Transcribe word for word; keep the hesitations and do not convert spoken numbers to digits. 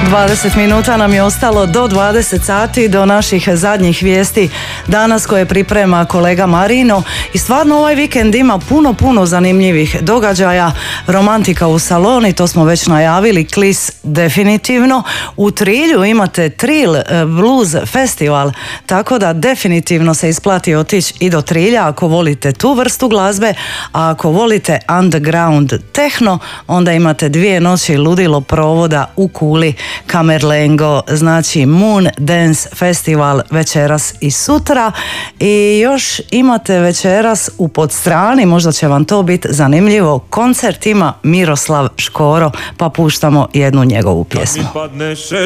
dvadeset minuta nam je ostalo do dvadeset sati, do naših zadnjih vijesti danas koje priprema kolega Marino. I stvarno ovaj vikend ima puno, puno zanimljivih događaja. Romantika u Saloni, to smo već najavili, Klis definitivno. U Trilju imate Trill Blues Festival, tako da definitivno se isplati otići i do Trilja ako volite tu vrstu glazbe, a ako volite underground techno, onda imate dvije noći ludilo provoda u Kuli, Kamerlengo, znači Moon Dance Festival večeras i sutra. I još imate večeras u Podstrani, možda će vam to biti zanimljivo, koncert ima Miroslav Škoro, pa puštamo jednu njegovu pjesmu.